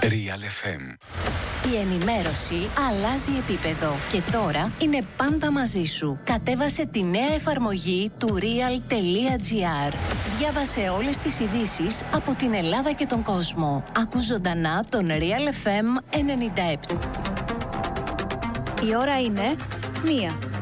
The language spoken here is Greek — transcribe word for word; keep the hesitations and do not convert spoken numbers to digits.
Real εφ εμ. Η ενημέρωση αλλάζει επίπεδο και τώρα είναι πάντα μαζί σου. Κατέβασε τη νέα εφαρμογή του real.gr. Διάβασε όλες τις ειδήσεις από την Ελλάδα και τον κόσμο. Ακού ζωντανά τον Real εφ εμ ενενήντα επτά. Η ώρα είναι μία.